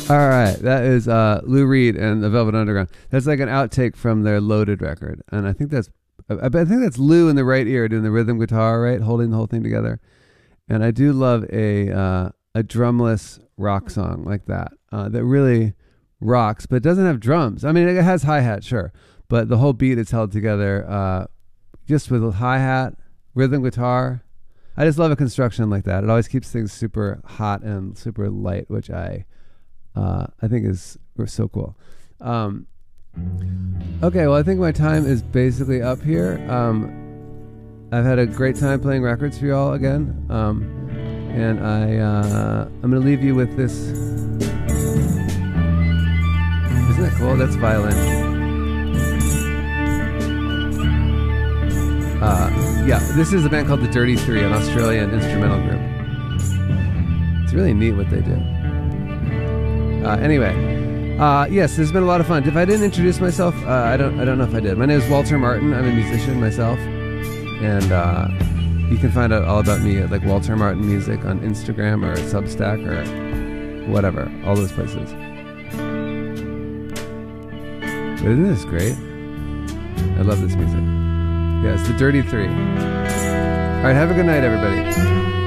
All right, that is Lou Reed and the Velvet Underground. That's like an outtake from their Loaded record, and I think that's Lou in the right ear doing the rhythm guitar, right, holding the whole thing together. And I do love a drumless rock song like that that really rocks, but doesn't have drums. I mean, it has hi-hat, sure, but the whole beat is held together just with a hi-hat, rhythm guitar. I just love a construction like that. It always keeps things super hot and super light, which I think is so cool. Okay, well, I think my time is basically up here. I've had a great time playing records for y'all again, and I'm going to leave you with this. Isn't that cool? That's violin. Yeah, this is a band called The Dirty Three, an Australian instrumental group. It's really neat what they do. Anyway, yes, this has been a lot of fun. If I didn't introduce myself, I don't know if I did. My name is Walter Martin. I'm a musician myself, and you can find out all about me at like Walter Martin Music on Instagram or Substack or whatever, all those places. But isn't this great? I love this music. Yeah, it's The Dirty Three. All right, have a good night, everybody.